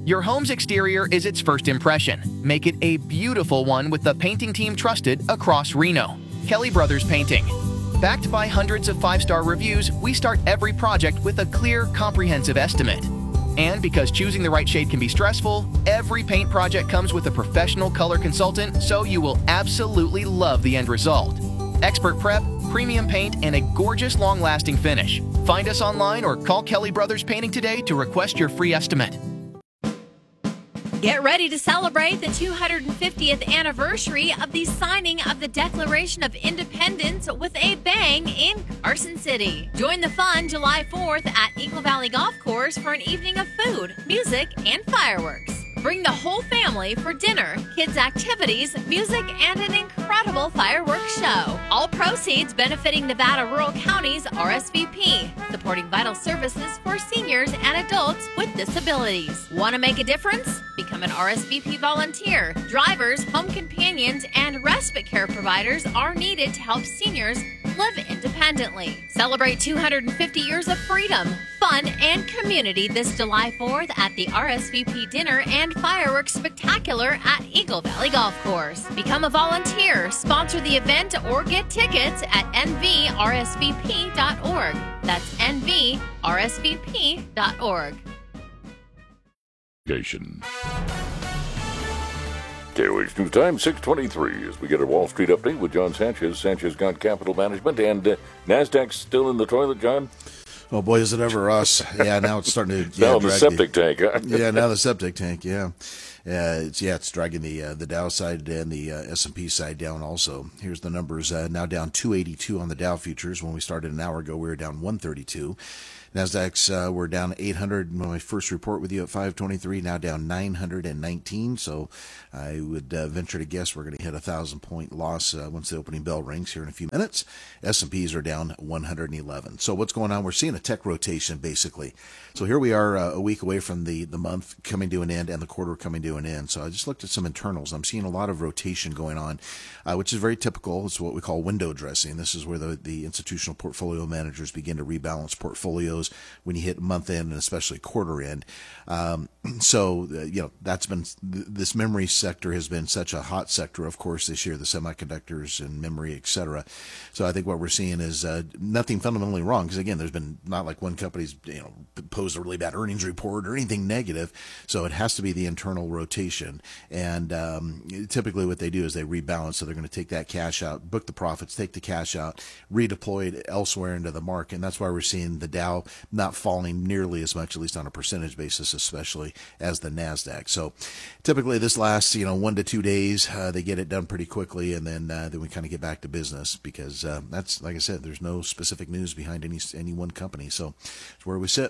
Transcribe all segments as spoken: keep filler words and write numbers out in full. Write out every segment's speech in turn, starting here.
Your home's exterior is its first impression. Make it a beautiful one with the painting team trusted across Reno. Kelly Brothers Painting. Backed by hundreds of five-star reviews, we start every project with a clear, comprehensive estimate. And because choosing the right shade can be stressful, every paint project comes with a professional color consultant, so you will absolutely love the end result. Expert prep, premium paint, and a gorgeous long-lasting finish. Find us online or call Kelly Brothers Painting today to request your free estimate. Get ready to celebrate the two hundred fiftieth anniversary of the signing of the Declaration of Independence with a bang in Carson City. Join the fun July fourth at Eagle Valley Golf Course for an evening of food, music, and fireworks. Bring the whole family for dinner, kids' activities, music, and an incredible fireworks show. All proceeds benefiting Nevada Rural County's R S V P, supporting vital services for seniors and adults with disabilities. Want to make a difference? Become an R S V P volunteer. Drivers, home companions, and respite care providers are needed to help seniors live independently. Celebrate two hundred fifty years of freedom, fun, and community this July fourth at the R S V P Dinner and Fireworks Spectacular at Eagle Valley Golf Course. Become a volunteer, sponsor the event, or get tickets at N V R S V P dot org. That's N V R S V P dot org. K O H News Time, six twenty-three, as we get a Wall Street update with John Sanchez. Sanchez got capital management, and uh, NASDAQ's still in the toilet, John? Oh, boy, is it ever us. Yeah, now it's starting to... now yeah, the septic the, tank, huh? yeah, now the septic tank, yeah. Uh, it's, yeah, it's dragging the uh, the Dow side and the uh, S and P side down also. Here's the numbers. Uh, now down two eighty-two on the Dow futures. When we started an hour ago, we were down one thirty-two. NASDAQ's uh, were down eight hundred when my first report with you at five twenty-three, now down nine hundred nineteen. So I would uh, venture to guess we're going to hit a one thousand point loss uh, once the opening bell rings here in a few minutes. S and P's are down one hundred eleven. So what's going on? We're seeing a tech rotation, basically. So here we are uh, a week away from the, the month coming to an end and the quarter coming to an end. So I just looked at some internals. I'm seeing a lot of rotation going on, uh, which is very typical. It's what we call window dressing. This is where the, the institutional portfolio managers begin to rebalance portfolios when you hit month end and especially quarter end. Um, so, uh, you know, that's been, th- this memory sector has been such a hot sector, of course, this year, the semiconductors and memory, et cetera. So I think what we're seeing is uh, nothing fundamentally wrong, because again, there's been not like one company's, you know, posed a really bad earnings report or anything negative. So it has to be the internal rotation. And um, typically what they do is they rebalance. So they're going to take that cash out, book the profits, take the cash out, redeploy it elsewhere into the market. And that's why we're seeing the Dow not falling nearly as much, at least on a percentage basis, especially as the NASDAQ. So typically this lasts, you know, one to two days. Uh, they get it done pretty quickly, and then uh, then we kind of get back to business, because uh, that's, like I said, there's no specific news behind any any one company. So it's where we sit.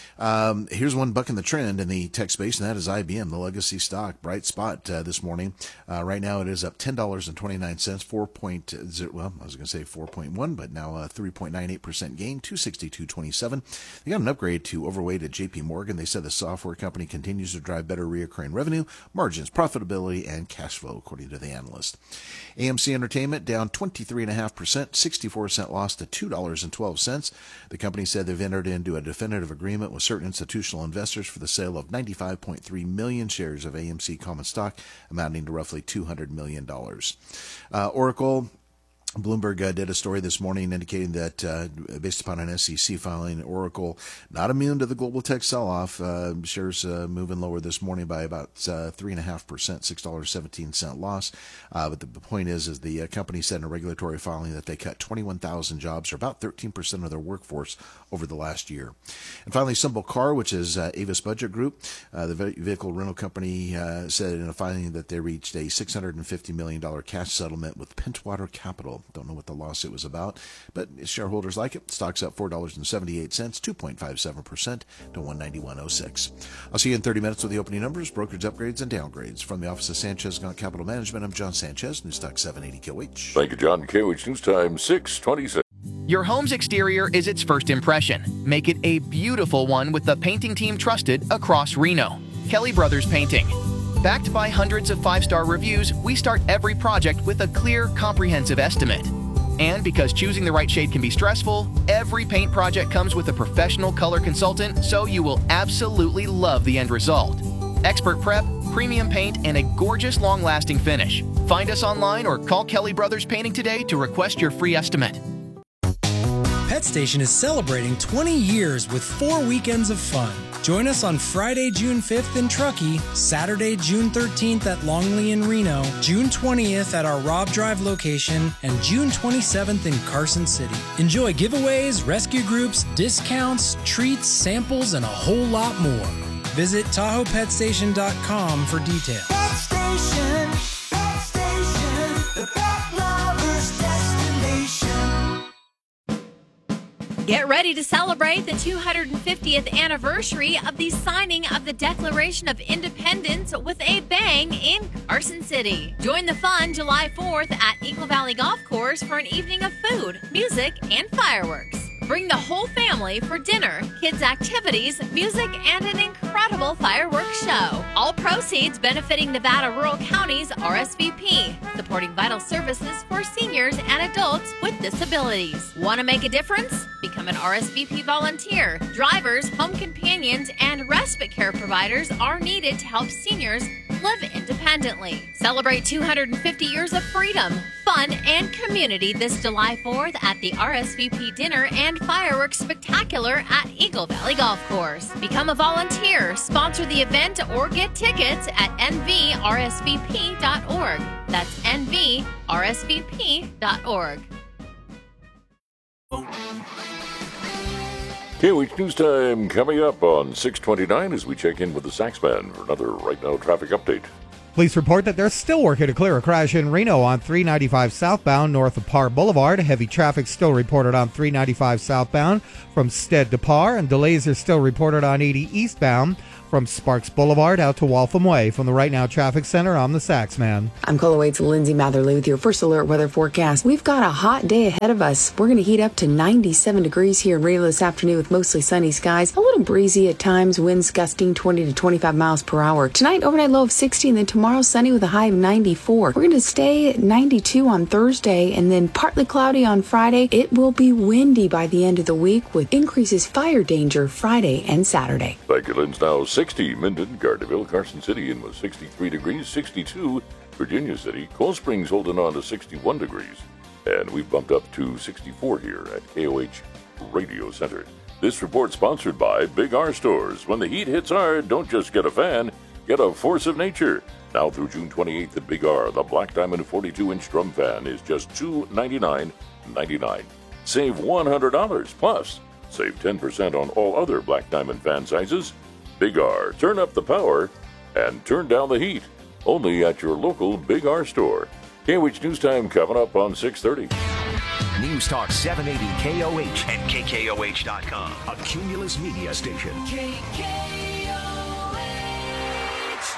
Um, here's one bucking the trend in the tech space, and that is I B M, the legacy stock. Bright spot uh, this morning. Uh, right now it is up ten dollars and twenty-nine cents, four point zero, well, I was going to say four point one, but now a three point nine eight percent gain, two sixty-two twenty-seven. They got an upgrade to overweight at J P Morgan. They said the software company continues to drive better recurring revenue, margins, profitability, and cash flow, according to the analyst. A M C Entertainment down twenty-three point five percent, sixty-four cent loss to two dollars and twelve cents. The company said they've entered into a definitive agreement with certain institutional investors for the sale of ninety-five point three million shares of A M C common stock, amounting to roughly two hundred million dollars. Uh, Oracle, Bloomberg uh, did a story this morning indicating that, uh, based upon an S E C filing, Oracle not immune to the global tech sell-off. Uh, shares uh, moving lower this morning by about uh, three point five percent, six dollars and seventeen cents loss. Uh, but the point is, is the uh, company said in a regulatory filing that they cut twenty-one thousand jobs, or about thirteen percent of their workforce, over the last year. And finally, Symbol Car, which is uh, Avis Budget Group, uh, the vehicle rental company, uh, said in a filing that they reached a six hundred fifty million dollars cash settlement with Pentwater Capital. Don't know what the lawsuit was about, but shareholders like it. Stock's up four dollars and seventy-eight cents, two point five seven percent to one ninety-one oh six. I'll see you in thirty minutes with the opening numbers, brokerage upgrades, and downgrades. From the office of Sanchez Gaunt Capital Management, I'm John Sanchez, News Talk seven eighty K O H. Thank you, John. K O H News Time, six twenty-six. Your home's exterior is its first impression. Make it a beautiful one with the painting team trusted across Reno. Kelly Brothers Painting. Backed by hundreds of five-star reviews, we start every project with a clear, comprehensive estimate. And because choosing the right shade can be stressful, every paint project comes with a professional color consultant, so you will absolutely love the end result. expert prep, premium paint, and a gorgeous long-lasting finish. Find us online or call Kelly Brothers Painting today to request your free estimate. Pet Station is celebrating twenty years with four weekends of fun. Join us on Friday, June fifth in Truckee, Saturday, June thirteenth at Longley in Reno, June twentieth at our Robb Drive location, and June twenty-seventh in Carson City. Enjoy giveaways, rescue groups, discounts, treats, samples, and a whole lot more. Visit Tahoe Pet Station dot com for details. Pet Station, Pet Station, the pet lover's destination. Get ready to celebrate the two hundred fiftieth anniversary of the signing of the Declaration of Independence with a bang in Carson City. Join the fun July fourth at Eagle Valley Golf Course for an evening of food, music, and fireworks. Bring the whole family for dinner, kids' activities, music, and an incredible fireworks show. All proceeds benefiting Nevada Rural County's R S V P, supporting vital services for seniors and adults with disabilities. Want to make a difference? Become an R S V P volunteer. Drivers, home companions, and respite care providers are needed to help seniors live independently. Celebrate two hundred fifty years of freedom, fun, and community this July fourth at the R S V P Dinner and Fireworks Spectacular at Eagle Valley Golf Course. Become a volunteer, sponsor the event, or get tickets at N V R S V P dot org. That's N V R S V P dot org. K O H News Time coming up on six twenty-nine as we check in with the Saxman for another Right Now traffic update. Police report that they're still working to clear a crash in Reno on three ninety-five southbound north of Parr Boulevard. Heavy traffic still reported on three ninety-five southbound from Stead to Parr, and delays are still reported on eighty eastbound from Sparks Boulevard out to Waltham Way. From the Right Now Traffic Center, I'm the Saxman. I'm Cola Waits Lindsay Matherly with your first alert weather forecast. We've got a hot day ahead of us. We're going to heat up to ninety-seven degrees here in Reno this afternoon with mostly sunny skies. A little breezy at times, winds gusting twenty to twenty-five miles per hour. Tonight, overnight low of sixty, and then tomorrow sunny with a high of ninety-four. We're going to stay at ninety-two on Thursday, and then partly cloudy on Friday. It will be windy by the end of the week with increases fire danger Friday and Saturday. Thank you, Lynn's now sixty, Minden, Gardnerville, Carson City, and was sixty-three degrees, sixty-two, Virginia City, Cold Springs holding on to sixty-one degrees, and we've bumped up to sixty-four here at K O H Radio Center. This report sponsored by Big R Stores. When the heat hits hard, don't just get a fan, get a force of nature. Now through June twenty-eighth at Big R, the Black Diamond forty-two inch drum fan is just two hundred ninety-nine ninety-nine. Save one hundred dollars plus. Save ten percent on all other Black Diamond fan sizes. Big R, turn up the power and turn down the heat. Only at your local Big R store. K O H News Time coming up on six thirty. News Talk seven eighty K O H and K K O H dot com, a Cumulus media station. K K O H.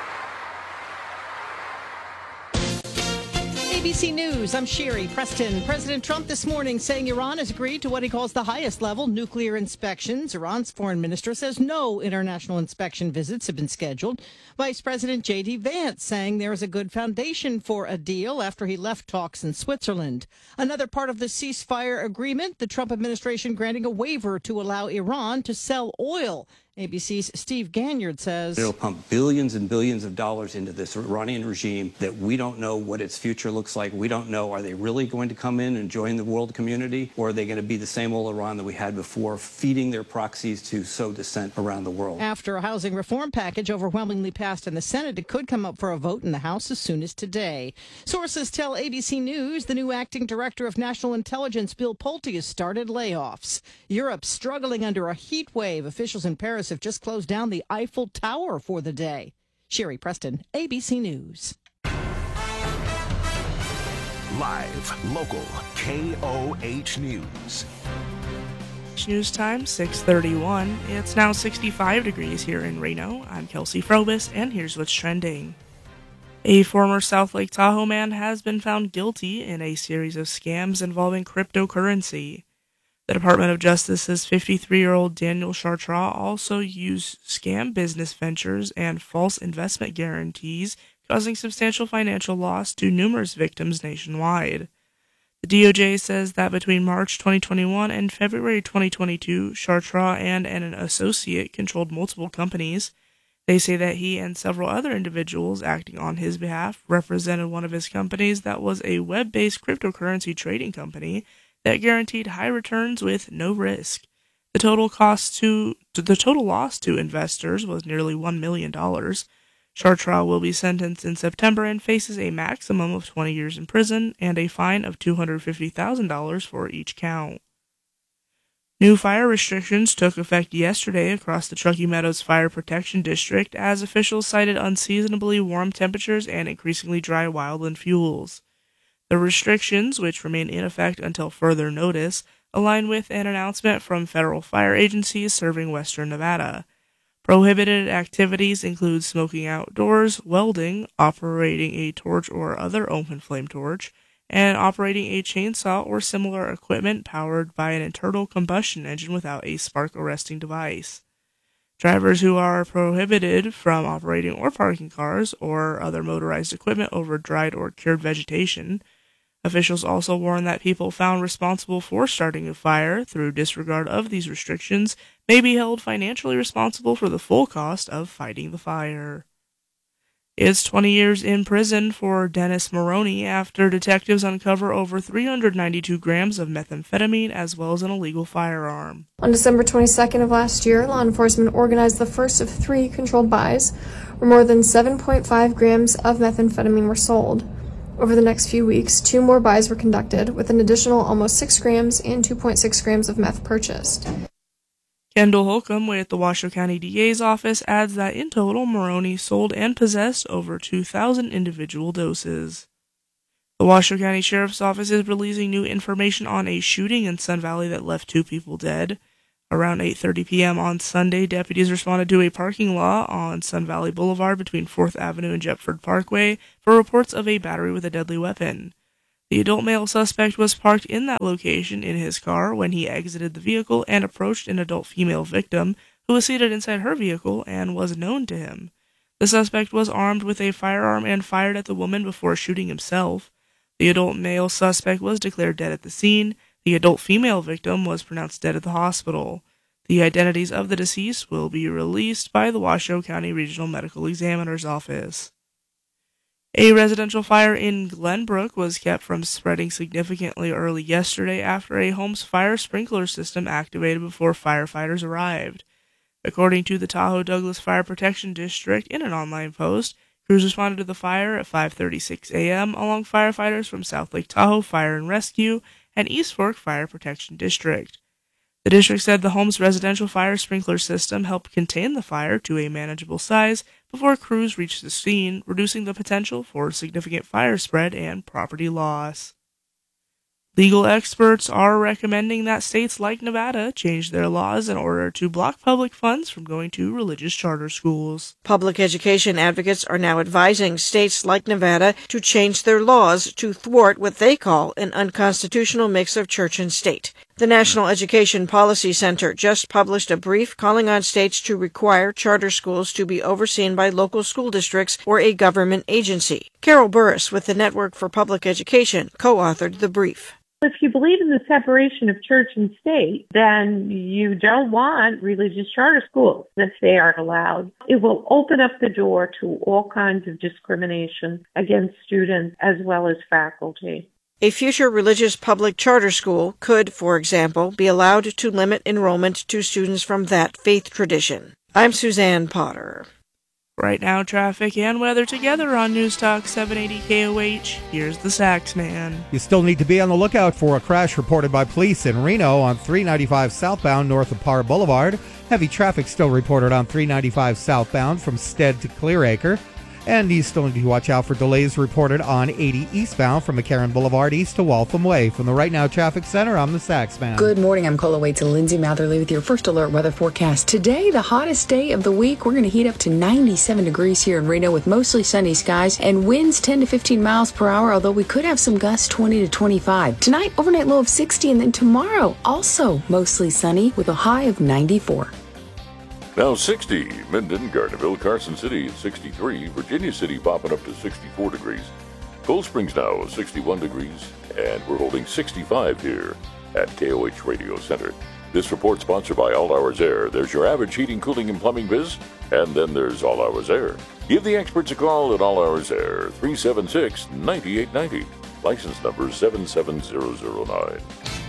A B C News, I'm Sherry Preston. President Trump this morning saying Iran has agreed to what he calls the highest level nuclear inspections. Iran's foreign minister says no international inspection visits have been scheduled. Vice President J D Vance saying there is a good foundation for a deal after he left talks in Switzerland. Another part of the ceasefire agreement, the Trump administration granting a waiver to allow Iran to sell oil. A B C's Steve Ganyard says it'll pump billions and billions of dollars into this Iranian regime that we don't know what its future looks like. We don't know, are they really going to come in and join the world community, or are they going to be the same old Iran that we had before, feeding their proxies to sow dissent around the world? After a housing reform package overwhelmingly passed in the Senate, it could come up for a vote in the House as soon as today. Sources tell A B C News the new acting director of national intelligence, Bill Pulte, has started layoffs. Europe's struggling under a heat wave. Officials in Paris have just closed down the Eiffel Tower for the day. Sherry Preston, A B C News. Live, local, K O H News. News time, six thirty-one. It's now sixty-five degrees here in Reno. I'm Kelsey Frobus, and here's what's trending. A former South Lake Tahoe man has been found guilty in a series of scams involving cryptocurrency. The Department of Justice says fifty-three-year-old Daniel Chartrand also used scam business ventures and false investment guarantees, causing substantial financial loss to numerous victims nationwide. The D O J says that between March twenty twenty-one and February twenty twenty-two, Chartrand and an associate controlled multiple companies. They say that he and several other individuals acting on his behalf represented one of his companies that was a web-based cryptocurrency trading company that guaranteed high returns with no risk. The total cost to the total loss to investors was nearly one million dollars. Chartraw will be sentenced in September and faces a maximum of twenty years in prison and a fine of two hundred fifty thousand dollars for each count. New fire restrictions took effect yesterday across the Truckee Meadows Fire Protection District as officials cited unseasonably warm temperatures and increasingly dry wildland fuels. The restrictions, which remain in effect until further notice, align with an announcement from federal fire agencies serving western Nevada. Prohibited activities include smoking outdoors, welding, operating a torch or other open flame torch, and operating a chainsaw or similar equipment powered by an internal combustion engine without a spark-arresting device. Drivers who are prohibited from operating or parking cars or other motorized equipment over dried or cured vegetation. Officials also warn that people found responsible for starting a fire through disregard of these restrictions may be held financially responsible for the full cost of fighting the fire. It's twenty years in prison for Dennis Maroney after detectives uncover over three hundred ninety-two grams of methamphetamine as well as an illegal firearm. On December twenty-second of last year, law enforcement organized the first of three controlled buys, where more than seven point five grams of methamphetamine were sold. Over the next few weeks, two more buys were conducted, with an additional almost six grams and two point six grams of meth purchased. Kendall Holcomb with the Washoe County D A's office adds that in total, Maroney sold and possessed over two thousand individual doses. The Washoe County Sheriff's Office is releasing new information on a shooting in Sun Valley that left two people dead. Around eight thirty p.m. on Sunday, deputies responded to a parking lot on Sun Valley Boulevard between fourth Avenue and Jetford Parkway for reports of a battery with a deadly weapon. The adult male suspect was parked in that location in his car when he exited the vehicle and approached an adult female victim who was seated inside her vehicle and was known to him. The suspect was armed with a firearm and fired at the woman before shooting himself. The adult male suspect was declared dead at the scene. The adult female victim was pronounced dead at the hospital. The identities of the deceased will be released by the Washoe County Regional Medical Examiner's Office. A residential fire in Glenbrook was kept from spreading significantly early yesterday after a home's fire sprinkler system activated before firefighters arrived. According to the Tahoe Douglas Fire Protection District in an online post, crews responded to the fire at five thirty-six a.m. along firefighters from South Lake Tahoe Fire and Rescue and East Fork Fire Protection District. The district said the home's residential fire sprinkler system helped contain the fire to a manageable size before crews reached the scene, reducing the potential for significant fire spread and property loss. Legal experts are recommending that states like Nevada change their laws in order to block public funds from going to religious charter schools. Public education advocates are now advising states like Nevada to change their laws to thwart what they call an unconstitutional mix of church and state. The National Education Policy Center just published a brief calling on states to require charter schools to be overseen by local school districts or a government agency. Carol Burris with the Network for Public Education co-authored the brief. If you believe in the separation of church and state, then you don't want religious charter schools if they are allowed. It will open up the door to all kinds of discrimination against students as well as faculty. A future religious public charter school could, for example, be allowed to limit enrollment to students from that faith tradition. I'm Suzanne Potter. Right now, traffic and weather together on News Talk seven eighty K O H. Here's the Sax Man. You still need to be on the lookout for a crash reported by police in Reno on three ninety-five southbound north of Parr Boulevard. Heavy traffic still reported on three ninety-five southbound from Stead to Clearacre. And you still need to watch out for delays reported on eighty eastbound from McCarran Boulevard east to Waltham Way. From the Right Now Traffic Center, I'm the Sax Man. Good morning. I'm Cola Wade to Lindsay Matherly with your first alert weather forecast. Today, the hottest day of the week. We're going to heat up to ninety-seven degrees here in Reno with mostly sunny skies and winds ten to fifteen miles per hour, although we could have some gusts twenty to twenty-five. Tonight, overnight low of sixty, and then tomorrow, also mostly sunny with a high of ninety-four. Now sixty, Minden, Gardnerville, Carson City at sixty-three, Virginia City popping up to sixty-four degrees. Cold Springs now sixty-one degrees, and we're holding sixty-five here at K O H Radio Center. This report sponsored by All Hours Air. There's your average heating, cooling, and plumbing biz, and then there's All Hours Air. Give the experts a call at All Hours Air, three seven six, nine eight nine zero. License number seven seven zero zero nine.